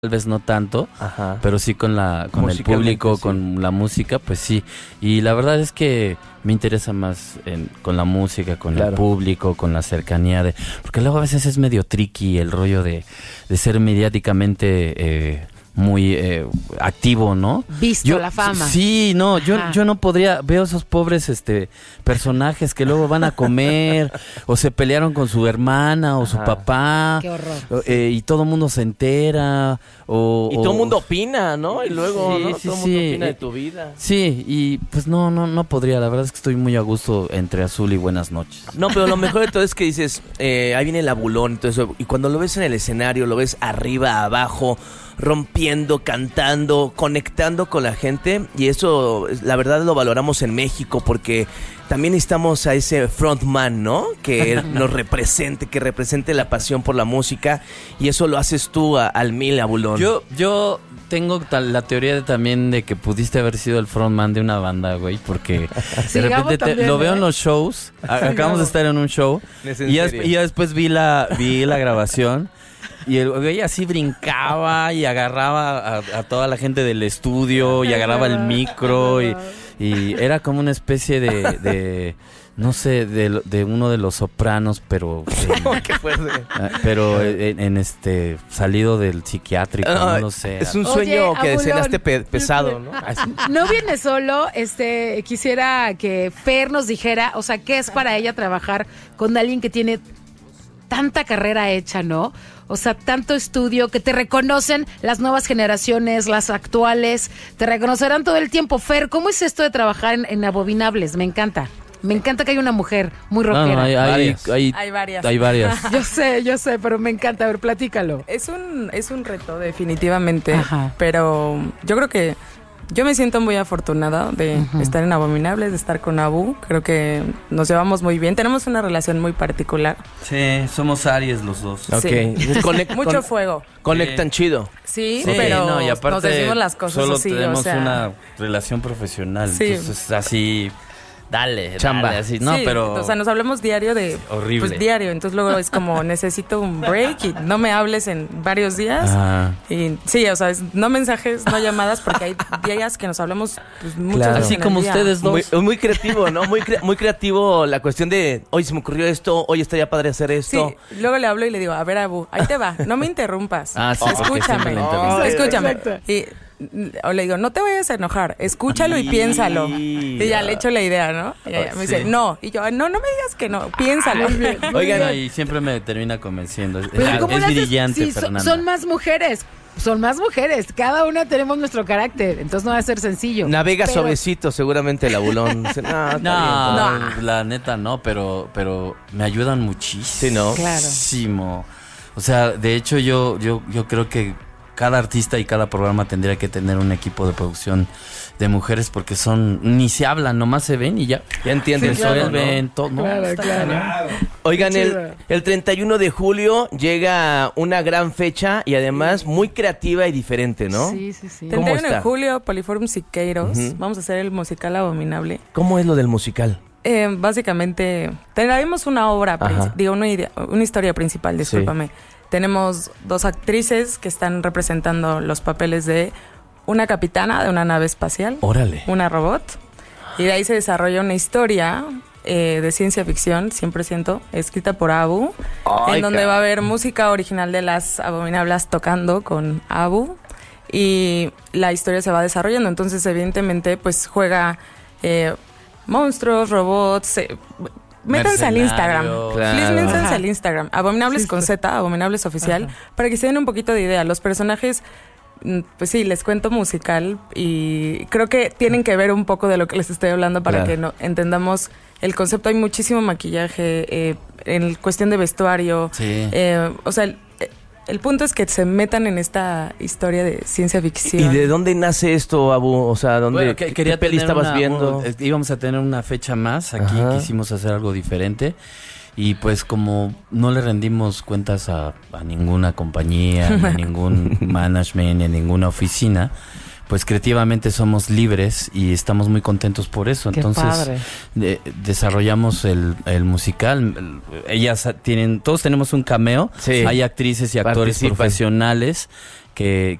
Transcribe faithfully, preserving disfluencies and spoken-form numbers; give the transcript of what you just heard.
tal vez no tanto, Ajá. pero sí con la con el público, sí. con la música, pues sí. Y la verdad es que me interesa más en, con la música, con claro. el público, con la cercanía de, porque luego a veces es medio tricky el rollo de, de ser mediáticamente eh, muy eh, activo, ¿no? Visto yo, la fama. Sí, no, yo, yo no podría, veo esos pobres este personajes que luego van a comer o se pelearon con su hermana o Ajá. su papá. Qué horror. Eh, y todo el mundo se entera. O, y todo el mundo opina, ¿no? Y luego, sí, ¿no? Sí, todo el sí. mundo opina de tu vida. Sí, y pues no, no, no podría. La verdad es que estoy muy a gusto entre Azul y Buenas Noches. No, pero lo mejor de todo es que dices, eh, ahí viene el abulón y todo eso. Y cuando lo ves en el escenario, lo ves arriba, abajo, rompiendo, cantando, conectando con la gente. Y eso, la verdad, lo valoramos en México porque también necesitamos a ese frontman, ¿no? Que nos represente, que represente la pasión por la música. Y eso lo haces tú a, al mil, Abulón. Yo, yo tengo tal, la teoría de, también de que pudiste haber sido el frontman de una banda, güey, porque sí, de repente te, también, lo veo ¿eh? en los shows. Sí, acabamos de estar en un show. Y ya, y ya después vi la, vi la grabación. Y el güey así brincaba y agarraba a, a toda la gente del estudio y agarraba el micro y, y era como una especie de, de no sé, de, de uno de los Sopranos, pero en, ¿Qué fuerte? pero en, en este salido del psiquiátrico, no, no lo sé. Es un sueño Oye, que Abulón, cenaste pe- pesado, ¿no? No viene solo, este, quisiera que Fer nos dijera, o sea, ¿qué es para ella trabajar con alguien que tiene tanta carrera hecha, ¿no? O sea, tanto estudio, que te reconocen las nuevas generaciones, las actuales, te reconocerán todo el tiempo. Fer, ¿cómo es esto de trabajar en, en Abominables? Me encanta. Me encanta que haya una mujer muy rockera. No, no, hay, hay, hay, hay varias. Hay varias. Yo sé, yo sé, pero me encanta. A ver, platícalo. Es un, es un reto, definitivamente. Ajá. Pero yo creo que yo me siento muy afortunada de uh-huh. estar en Abominables, de estar con Abu. Creo que nos llevamos muy bien. Tenemos una relación muy particular. Sí, somos Aries los dos. Sí. Okay. Conect, Mucho con, fuego. Conectan sí. chido. Sí, sí, pero no, y aparte nos decimos las cosas solo así. tenemos o sea, una relación profesional. Sí. Entonces, así... Dale, chamba. Dale, así, no, sí, pero... O sea, nos hablamos diario de... Horrible. Pues diario, entonces luego es como necesito un break y no me hables en varios días. Ah. Y sí, o sea, es, no mensajes, no llamadas, porque hay días que nos hablamos pues, muchas claro. veces Así en como el día. ustedes dos. Muy, muy creativo, ¿no? Muy, cre- muy creativo la cuestión de, oye, se me ocurrió esto, oye, estaría padre hacer esto. Sí, luego le hablo y le digo, a ver, Abu, ahí te va, no me interrumpas. Ah, sí, escúchame, oh, escúchame. Y, o le digo, no te vayas a enojar, escúchalo y piénsalo. Y ya le echo la idea, ¿no? Y ella me dice, no. Y yo, no, no me digas que no, piénsalo. Oigan, y siempre me termina convenciendo. Es, Pero es, ¿cómo es le haces? brillante, Sí, son, Fernanda. son más mujeres. Son más mujeres. Cada una tenemos nuestro carácter. Entonces no va a ser sencillo. Navega pero... suavecito, seguramente el Abulón. Dice, no, no, no, la neta no, pero, pero me ayudan muchísimo. Sí, ¿no? Muchísimo. O sea, de hecho yo, yo, yo creo que cada artista y cada programa tendría que tener un equipo de producción de mujeres porque son, ni se hablan, nomás se ven y ya. Ya entienden, sí, claro, resuelven, ¿no? todo, ¿no? Claro, claro. Oigan, el, el treinta y uno de julio llega una gran fecha y además muy creativa y diferente, ¿no? Sí, sí, sí. ¿Cómo treinta y uno está? de julio, Poliforum Siqueiros. Uh-huh. Vamos a hacer el musical Abominable. ¿Cómo es lo del musical? Eh, básicamente, tenemos una obra, princi- digo, una, idea, una historia principal, discúlpame. Sí. Tenemos dos actrices que están representando los papeles de una capitana de una nave espacial. Órale. Una robot. Y de ahí se desarrolla una historia eh, de ciencia ficción, cien por ciento, escrita por Abu. Ay, en donde cara. va a haber música original de las Abominables tocando con Abu. Y la historia se va desarrollando. Entonces, evidentemente, pues juega eh, monstruos, robots... Eh, métanse al Instagram. Claro. Please, métanse al Instagram. Abominables Sí, con sí. Z, Abominables Oficial, Ajá. para que se den un poquito de idea. Los personajes, pues sí, les cuento musical y creo que tienen que ver un poco de lo que les estoy hablando para Claro. que no, entendamos el concepto. Hay muchísimo maquillaje, eh, en cuestión de vestuario. Sí. Eh, o sea, el, el punto es que se metan en esta historia de ciencia ficción. ¿Y de dónde nace esto, Abu? O sea, ¿dónde, Bueno, que, quería ¿qué peli tener estabas una- viendo? un- eh, íbamos a tener una fecha más. Aquí Ajá. quisimos hacer algo diferente. Y pues como no le rendimos cuentas a, a ninguna compañía, ni a ningún management, ni a ninguna oficina, pues creativamente somos libres y estamos muy contentos por eso. Qué Entonces padre. de- desarrollamos el, el musical. El- Ellas tienen, todos tenemos un cameo. Sí. Hay actrices y actores Participan. profesionales que,